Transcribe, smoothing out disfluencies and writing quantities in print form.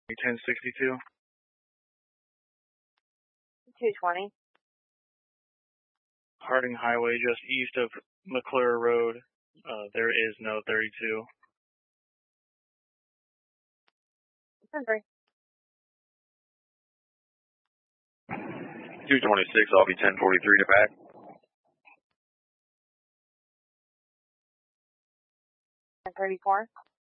1062. 220. Harding Highway, just east of McClure Road. There is no 32. 10-3. 226, I'll be 1043 to back. 10-34.